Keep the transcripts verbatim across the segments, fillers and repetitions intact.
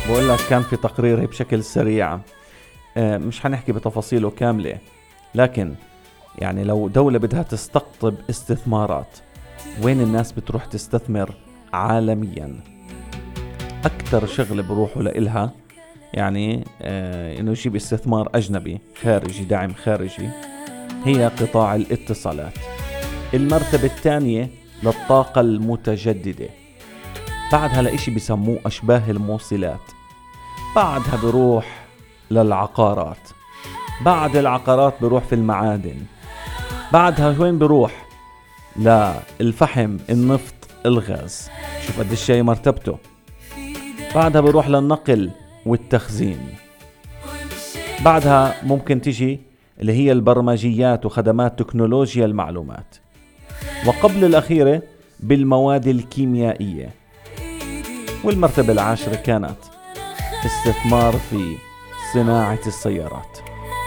بقول لك كان في تقرير بشكل سريع، مش حنحكي بتفاصيله كاملة، لكن يعني لو دولة بدها تستقطب استثمارات، وين الناس بتروح تستثمر عالميا؟ أكتر شغل بروحوا لإلها يعني آه إنه يجيب استثمار أجنبي خارجي، دعم خارجي، هي قطاع الاتصالات. المرتبة الثانية للطاقة المتجددة، بعدها لإشي بيسموه أشباه الموصلات، بعدها بروح للعقارات، بعد العقارات بروح في المعادن، بعدها وين بروح؟ للفحم، النفط، الغاز. شوف قد الشيء مرتبته. بعدها بروح للنقل والتخزين، بعدها ممكن تجي اللي هي البرمجيات وخدمات تكنولوجيا المعلومات، وقبل الأخيرة بالمواد الكيميائية. والمرتبة العاشرة كانت استثمار في صناعة السيارات.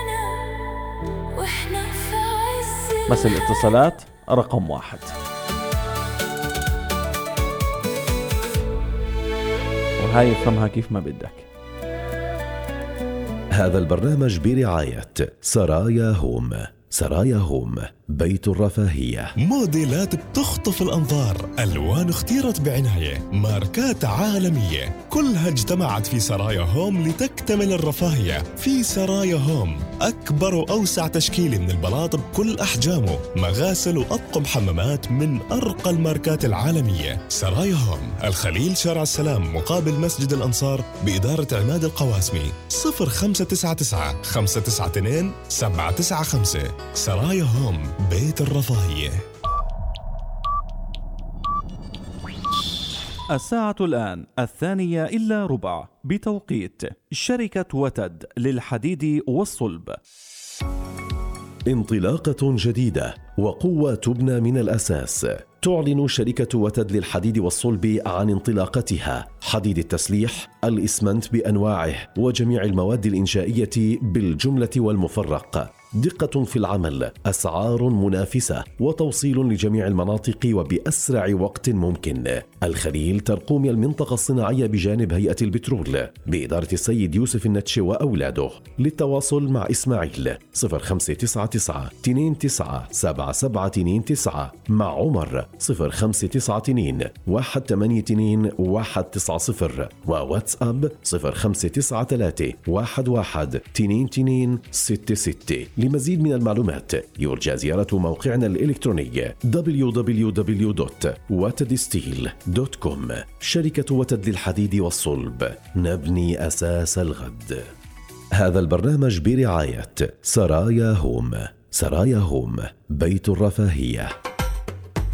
بس الاتصالات رقم واحد. وهاي افهمها كيف ما بدك. هذا البرنامج برعاية سرايا هوم. سرايا هوم، بيت الرفاهية. موديلات بتخطف الأنظار، ألوان اختيرت بعناية، ماركات عالمية، كلها اجتمعت في سرايا هوم لتكتمل الرفاهية. في سرايا هوم أكبر وأوسع تشكيل من البلاط بكل أحجامه، مغاسل وأطقم حمامات من أرقى الماركات العالمية. سرايا هوم، الخليل، شارع السلام، مقابل مسجد الأنصار، بإدارة عماد القواسمي. صفر خمسة تسعة تسعة خمسة تسعة اثنين سبعة تسعة خمسة. سرايا هوم، بيت الرفاهية. الساعة الآن الثانية إلا ربع بتوقيت شركة وتد للحديد والصلب. انطلاقة جديدة وقوة تبنى من الأساس. تعلن شركة وتد للحديد والصلب عن انطلاقتها. حديد التسليح، الإسمنت بأنواعه وجميع المواد الإنشائية بالجملة والمفرق. دقة في العمل، أسعار منافسة، وتوصيل لجميع المناطق وبأسرع وقت ممكن. الخليل، ترقومي المنطقة الصناعية بجانب هيئة البترول، بإدارة السيد يوسف النتش وأولاده. للتواصل مع إسماعيل صفر خمسة تسعة تسعة اثنين تسعة سبعة سبعة اثنين تسعة، مع عمر صفر خمسة تسعة اثنين واحد ثمانية اثنين واحد تسعة صفر، وواتساب صفر خمسة تسعة ثلاثة واحد واحد اثنين اثنين ستة ستة. لمزيد من المعلومات يرجى زيارة موقعنا الإلكتروني دبليو دبليو دبليو دوت وتد ستيل دوت كوم. شركة وتد للحديد والصلب، نبني أساس الغد. هذا البرنامج برعاية سرايا هوم. سرايا هوم، بيت الرفاهية.